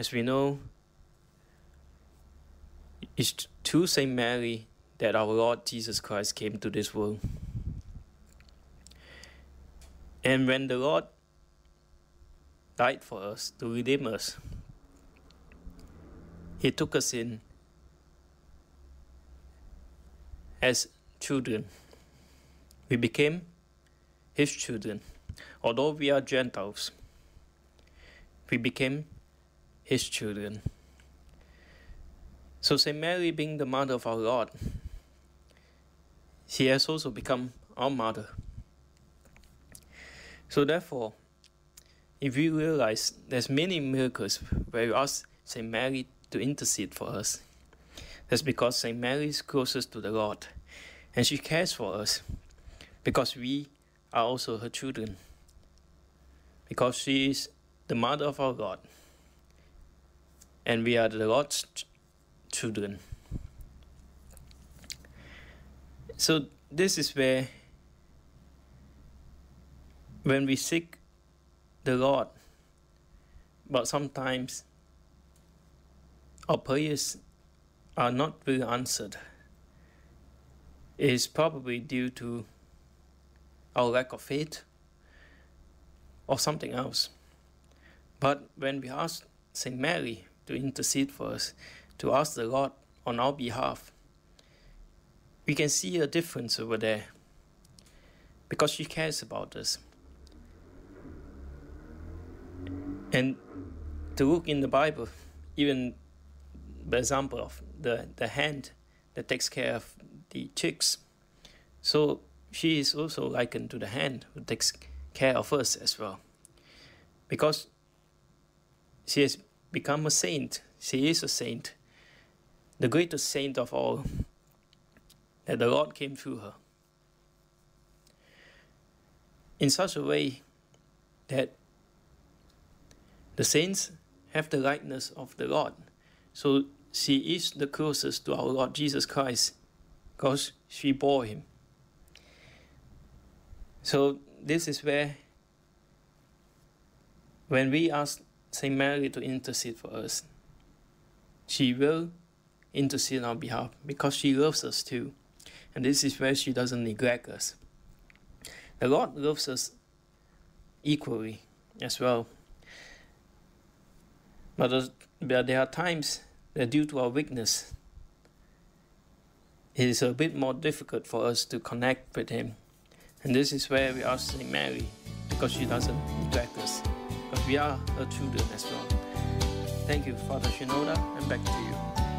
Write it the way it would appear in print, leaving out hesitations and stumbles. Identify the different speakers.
Speaker 1: as we know, it's through Saint Mary that our Lord Jesus Christ came to this world. And when the Lord died for us to redeem us, He took us in as children. We became His children. Although we are Gentiles, we became His children. So Saint Mary, being the mother of our Lord, she has also become our mother. So therefore, if we realize there's many miracles where we ask Saint Mary to intercede for us, that's because Saint Mary is closest to the Lord, and she cares for us, because we are also her children, because she is the mother of our Lord, and we are the Lord's children. So this is where, when we seek the Lord, but sometimes our prayers are not really answered, it is probably due to our lack of faith or something else. But when we ask Saint Mary to intercede for us, to ask the Lord on our behalf, we can see a difference over there, because she cares about us. And to look in the Bible, even the example of the hand that takes care of the chicks, so she is also likened to the hand who takes care of us as well, because she has become a saint. She is a saint, the greatest saint of all, that the Lord came through her in such a way that the saints have the likeness of the Lord. So she is the closest to our Lord Jesus Christ, because she bore Him. So this is where, when we ask Saint Mary to intercede for us, she will intercede on our behalf, because she loves us too. And this is where she doesn't neglect us. The Lord loves us equally as well. But there are times that, due to our weakness, it is a bit more difficult for us to connect with Him. And this is where we ask Saint Mary, because she doesn't neglect us, because we are her children as well. Thank you, Father Shinoda, and back to you.